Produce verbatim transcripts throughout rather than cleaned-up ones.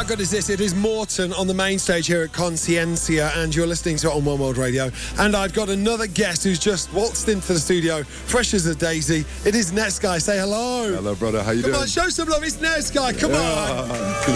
good is this? It is Morton on the main stage here at Conciencia, and you're listening to it on One World Radio. And I've got another guest who's just waltzed into the studio, fresh as a daisy. It is Netsky. Say hello. Hello, brother. How you Come doing? on, show some love. It's Netsky. Come Yeah. on.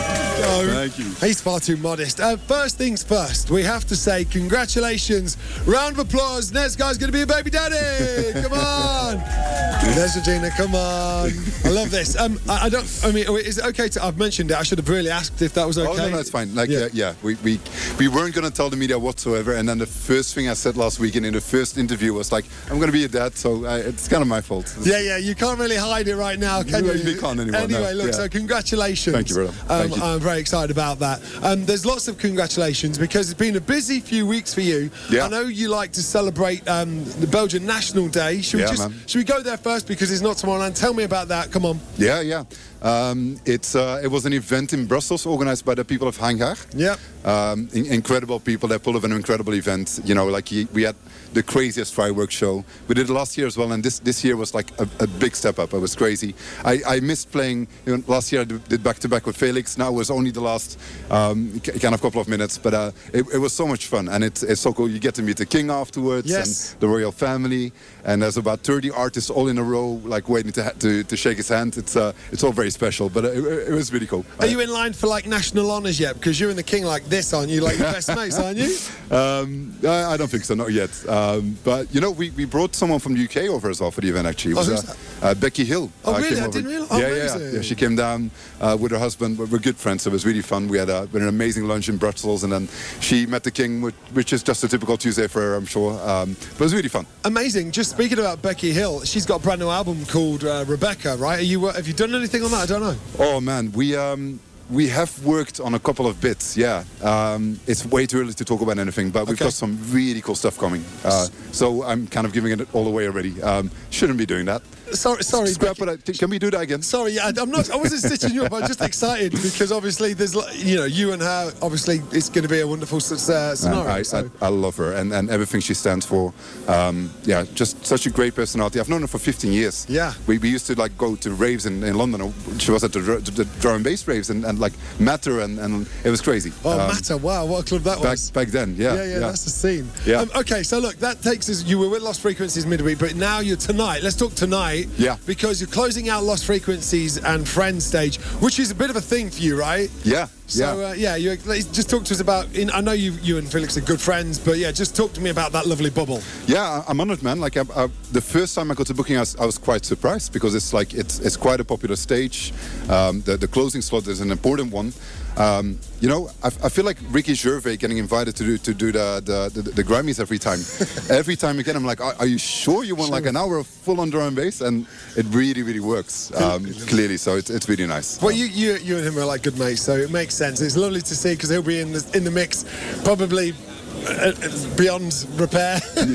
Go. Thank you. He's far too modest. Uh, first things first, we have to say congratulations. Round of applause. Netsky's going to be a baby daddy. Come on. There's Regina. Come on. I love this. Um, I, I don't. I mean, is it okay to? I've mentioned it. I should have really asked if that was okay. Oh, no, no, it's fine. Like, Yeah. yeah, yeah. We, we we weren't going to tell the media whatsoever, and then the first thing I said last weekend in the first interview was like, I'm going to be a dad, so I, it's kind of my fault. Yeah, yeah, you can't really hide it right now, can No, you? we can't anymore, Anyway, no. look, Yeah. so congratulations. Thank you, brother. Um, Thank you. I'm very excited about that. Um, there's lots of congratulations because it's been a busy few weeks for you. Yeah. I know you like to celebrate um, the Belgian National Day. Should we Yeah, just man. should we go there first because it's not tomorrow? And tell me about that. Come on. Yeah, yeah. Um, it's uh, it was an event in Brussels organized by the people of Hangar. Yeah. Um, in- incredible people. They pulled off an incredible event. You know, like he, we had the craziest fireworks show. We did it last year as well, and this this year was like a, a big step up. It was crazy. I, I missed playing. You know, last year I did back to back with Felix. Now it was only the last um, k- kind of couple of minutes, but uh, it, it was so much fun, and it's it's so cool. You get to meet the king afterwards, Yes. and the royal family, and there's about thirty artists all in a row, like waiting to ha- to, to shake his hand. It's uh, it's all very special, but it, it was really cool. Are you in line for like national honours yet? Because you and the king like this, aren't you? Like your best mates, aren't you? Um, I, I don't think so, not yet. Um, but you know, we, we brought someone from the U K over as well for the event. Actually, it Oh, was who's uh, uh, Becky Hill. Oh, uh, really? came I over. didn't realise. Oh, yeah, yeah, yeah, amazing. yeah. She came down uh, with her husband. We're, we're good friends, so it was really fun. We had, a, we had an amazing lunch in Brussels, and then she met the king, which, which is just a typical Tuesday for her, I'm sure. Um, but it was really fun. Amazing. Just speaking about Becky Hill, she's got a brand new album called uh, Rebecca, right? Are you uh, have you done anything on that? I don't know. Oh man, we um, we have worked on a couple of bits. Yeah, um, it's way too early to talk about anything, but we've Okay. got some really cool stuff coming. Uh, so I'm kind of giving it all away already. Um, shouldn't be doing that. Sorry, sorry. Scrap Becky. it. out. Can we do that again? Sorry, yeah, I'm not. I wasn't stitching you up. I'm just excited because obviously there's, like, you know, you and her. Obviously, it's going to be a wonderful uh, scenario. I, so. I, I love her and, and everything she stands for. Um, yeah, just such a great personality. I've known her for fifteen years. Yeah. We, we used to like go to raves in, in London. She was at the, dr- the drum and bass raves and, and like met her and, and it was crazy. Oh, Um, Matter! Wow, what a club that Back, was. back then, yeah. yeah, yeah, that's the scene. Yeah. Um, okay, so look, that takes us. You were with Lost Frequencies midweek, but now you're tonight. Let's talk tonight. Yeah. Because you're closing out Lost Frequencies and Friends stage, which is a bit of a thing for you, right? Yeah. So yeah. uh, yeah, you just talk to us about. In, I know you, you and Felix are good friends, but yeah, just talk to me about that lovely bubble. Yeah, I'm honored, man. Like I, I, the first time I got to booking, I was, I was quite surprised because it's like it's it's quite a popular stage. Um, the the closing slot is an important one. Um, you know, I, I feel like Ricky Gervais getting invited to do to do the the, the, the Grammys every time. every time again, I'm like, are, are you sure you want like an hour of full on drum and bass? And it really, really works. Um, clearly, so it's it's really nice. Well, you, you you and him are like good mates, so it makes sense. It's lovely to see because he'll be in the in the mix, probably uh, beyond repair.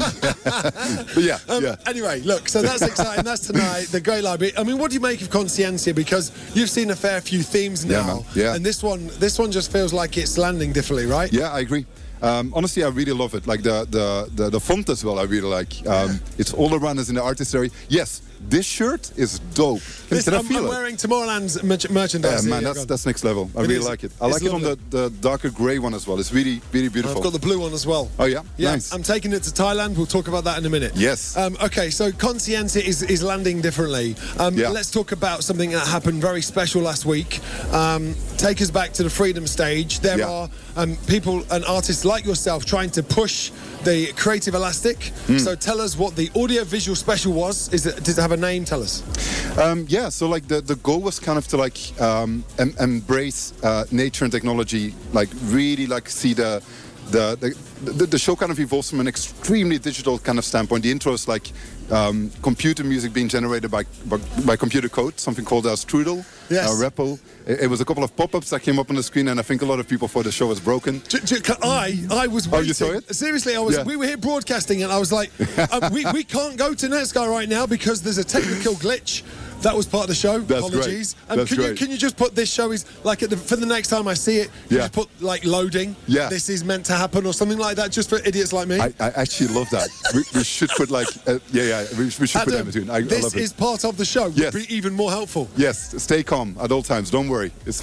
But yeah, Um, yeah. Anyway, look, so that's exciting. That's tonight. The Great Library. I mean, what do you make of Conciencia? Because you've seen a fair few themes now, Yeah, man. Yeah. and this one, this one just feels like it's landing differently, right? Yeah, I agree. Um, honestly, I really love it. Like the the, the, the font as well, I really like. Um, it's all around us in the artist area. Yes, this shirt is dope. Can, This, can I I'm, feel I'm it? wearing Tomorrowland's merch- Yeah, merchandise. man, here. that's that's next level. I It really is. like it. I It's like it on the, the darker grey one as well. It's really, really beautiful. I've got the blue one as well. Oh yeah, Yeah, nice. I'm taking it to Thailand. We'll talk about that in a minute. Yes. Um, okay, so Conciencia is, is landing differently. Um, Yeah. Let's talk about something that happened very special last week. Um, take us back to the Freedom Stage. There Yeah. are um, people and artists like yourself trying to push the creative elastic. Hmm. So tell us what the audio-visual special was. Is it, does it have a name? Tell us. Um, yeah, so like the, the goal was kind of to like um, em- embrace uh, nature and technology, like really like see the the, the the the show kind of evolves from an extremely digital kind of standpoint. The intro is like um, computer music being generated by by, by computer code, something called uh, Strudel, Yes. uh, Repo. It, it was a couple of pop-ups that came up on the screen, and I think a lot of people thought the show was broken. J- j- ca- I I was Oh, waiting. you saw it? Seriously, I was. Yeah. We were here broadcasting, and I was like, uh, we we can't go to Netsky right now because there's a technical glitch. That was part of the show. That's Apologies. great. Um, That's can you great. can you just put this show is like at the, for the next time I see it, you Yeah. just put like loading. Yeah. This is meant to happen or something like that, just for idiots like me. I, I actually love that. we, we should put like uh, yeah yeah we, we should put that Adam, in between. I, I this love it. is part of the show. Yes. Would be even more helpful. Yes, stay calm at all times. Don't worry, it's fine.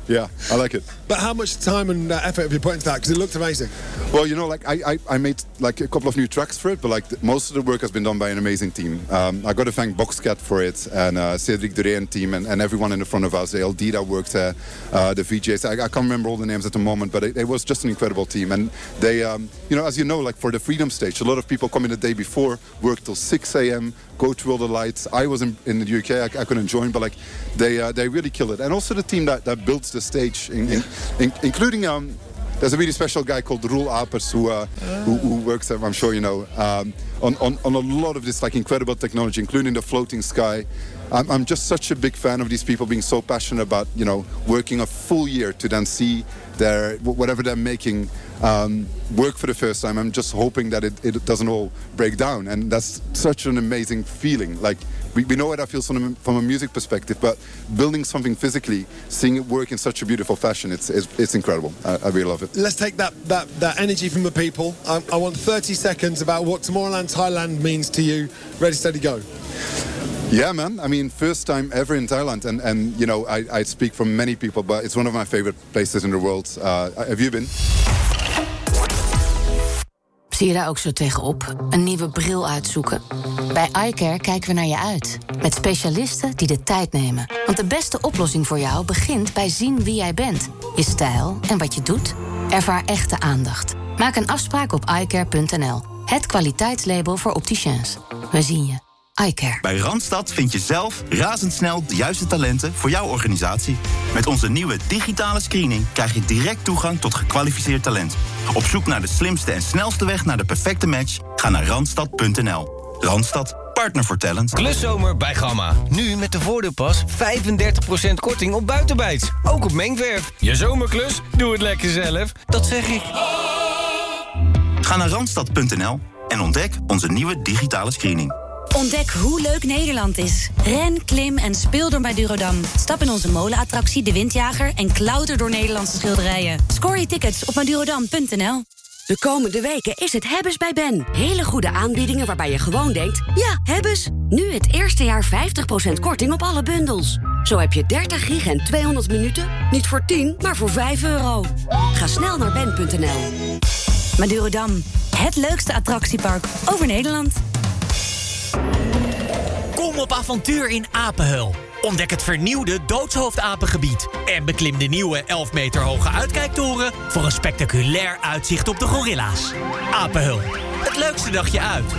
Yeah, I like it. But how much time and uh, effort have you put into that? Because it looked amazing. Well, you know, like I, I, I made like a couple of new tracks for it, but like the, most of the work has been done by an amazing team. Um, I got to thank Boxcat for it, and uh, Cedric Duré and team, and, and everyone in the front of us. The L D that worked there, uh, the V Js. I, I can't remember all the names at the moment, but it, it was just an incredible team. And they, um, you know, as you know, like for the Freedom Stage, a lot of people come in the day before, work till six a.m., go through all the lights. I was in, in the U K, I, I couldn't join, but like they uh, they really killed it. And also the team that, that builds the stage, in, in, in, including um, there's a really special guy called Roel Apers who, uh, oh. who who works there, I'm sure you know, um, on, on on a lot of this like incredible technology, including the floating sky. I'm, I'm just such a big fan of these people being so passionate about, you know, working a full year to then see their whatever they're making um, work for the first time. I'm just hoping that it, it doesn't all break down, and that's such an amazing feeling. Like we, we know what that feels from a, from a music perspective, but building something physically, seeing it work in such a beautiful fashion, it's it's, it's incredible. I, I really love it. Let's take that that, that energy from the people. I, I want thirty seconds about what Tomorrowland Thailand means to you. Ready, steady, go. Yeah, man. I mean, first time ever in Thailand. And, and you know, I, I speak from many people, but it's one of my favorite places in the world. Uh, have you been? Zie je daar ook zo tegenop? Een nieuwe bril uitzoeken? Bij iCare kijken we naar je uit. Met specialisten die de tijd nemen. Want de beste oplossing voor jou begint bij zien wie jij bent. Je stijl en wat je doet. Ervaar echte aandacht. Maak een afspraak op i care punt n l. Het kwaliteitslabel voor opticiens. We zien je. iCare. Bij Randstad vind je zelf razendsnel de juiste talenten voor jouw organisatie. Met onze nieuwe digitale screening krijg je direct toegang tot gekwalificeerd talent. Op zoek naar de slimste en snelste weg naar de perfecte match? Ga naar randstad punt n l. Randstad, partner voor talent. Kluszomer bij Gamma. Nu met de voordeelpas vijfendertig procent korting op buitenbijts. Ook op mengverf. Je zomerklus? Doe het lekker zelf. Dat zeg ik. Ga naar randstad punt n l en ontdek onze nieuwe digitale screening. Ontdek hoe leuk Nederland is. Ren, klim en speel door bij Durodam. Stap in onze molenattractie De Windjager en klauter door Nederlandse schilderijen. Scoor je tickets op madurodam punt n l. De komende weken is het Hebbes bij Ben. Hele goede aanbiedingen waarbij je gewoon denkt, ja, Hebbes. Nu het eerste jaar vijftig procent korting op alle bundels. Zo heb je dertig gig en tweehonderd minuten, niet voor tien, maar voor vijf euro. Ga snel naar ben punt n l. Madurodam, het leukste attractiepark over Nederland. Kom op avontuur in Apenheul. Ontdek het vernieuwde Doodshoofdapengebied. En beklim de nieuwe elf meter hoge uitkijktoren voor een spectaculair uitzicht op de gorilla's. Apenheul, het leukste dagje uit.